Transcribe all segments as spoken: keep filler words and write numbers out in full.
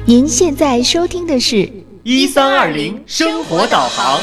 您现在收听的是一三二零生活导航。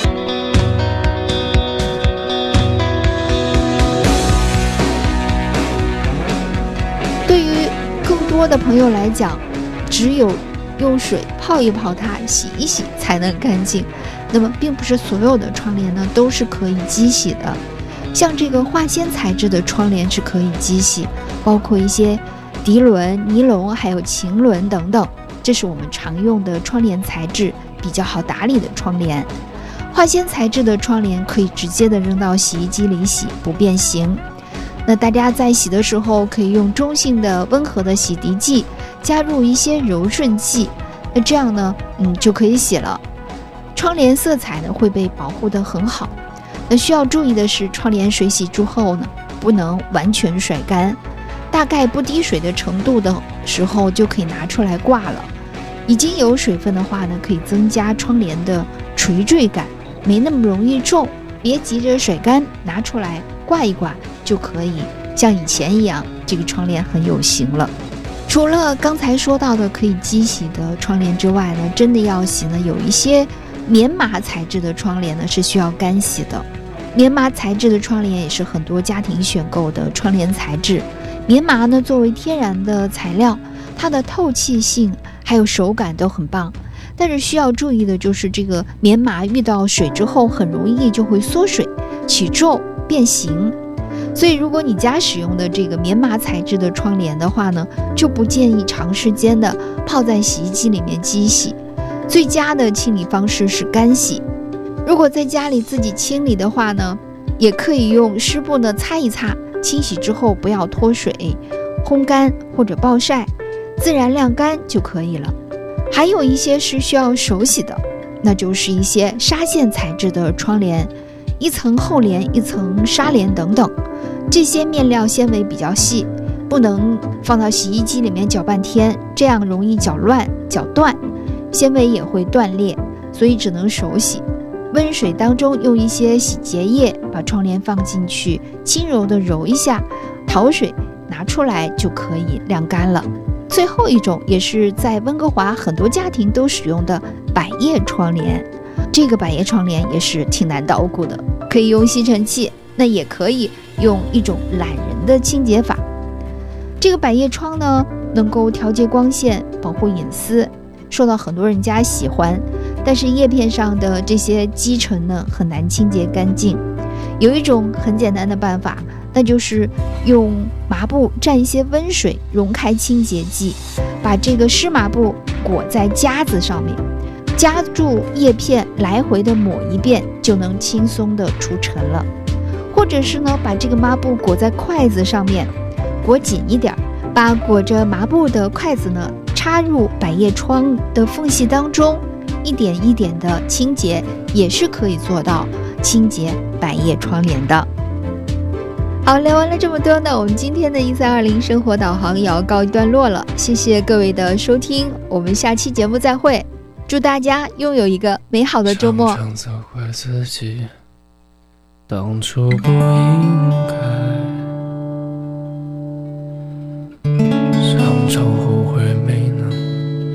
对于更多的朋友来讲，只有用水泡一泡它，洗一洗才能干净。那么并不是所有的窗帘呢都是可以机洗的，像这个化纤材质的窗帘是可以机洗，包括一些涤纶、尼龙还有腈纶等等，这是我们常用的窗帘材质，比较好打理的窗帘。化纤材质的窗帘可以直接的扔到洗衣机里洗，不变形。那大家在洗的时候可以用中性的温和的洗涤剂，加入一些柔顺剂，那这样呢嗯就可以洗了。窗帘色彩呢会被保护得很好。那需要注意的是，窗帘水洗之后呢不能完全甩干，大概不滴水的程度的时候就可以拿出来挂了。已经有水分的话呢，可以增加窗帘的垂坠感，没那么容易皱。别急着甩干，拿出来挂一挂就可以像以前一样，这个窗帘很有型了。除了刚才说到的可以机洗的窗帘之外呢，真的要洗呢，有一些棉麻材质的窗帘呢是需要干洗的。棉麻材质的窗帘也是很多家庭选购的窗帘材质。棉麻呢作为天然的材料，它的透气性还有手感都很棒，但是需要注意的就是这个棉麻遇到水之后很容易就会缩水、起皱、变形。所以如果你家使用的这个棉麻材质的窗帘的话呢，就不建议长时间的泡在洗衣机里面机洗。最佳的清理方式是干洗。如果在家里自己清理的话呢，也可以用湿布呢擦一擦，清洗之后不要脱水，烘干或者暴晒，自然晾干就可以了。还有一些是需要手洗的，那就是一些纱线材质的窗帘，一层厚帘一层纱帘等等，这些面料纤维比较细，不能放到洗衣机里面搅半天，这样容易搅乱搅断，纤维也会断裂，所以只能手洗。温水当中用一些洗洁液把窗帘放进去，轻柔的揉一下，淘水拿出来就可以晾干了。最后一种也是在温哥华很多家庭都使用的百叶窗帘，这个百叶窗帘也是挺难捣鼓的，可以用吸尘器，那也可以用一种懒人的清洁法。这个百叶窗呢能够调节光线，保护隐私，受到很多人家喜欢，但是叶片上的这些积尘呢很难清洁干净。有一种很简单的办法，那就是用麻布蘸一些温水，溶开清洁剂，把这个湿麻布裹在夹子上面，夹住叶片来回的抹一遍，就能轻松的除尘了。或者是呢，把这个抹布裹在筷子上面，裹紧一点，把裹着麻布的筷子呢插入百叶窗的缝隙当中，一点一点的清洁，也是可以做到清洁百叶窗帘的。好，聊完了这么多呢，我们今天的一三二零生活导航也要告一段落了。谢谢各位的收听，我们下期节目再会，祝大家拥有一个美好的周末。 常常责怪自己当初不应该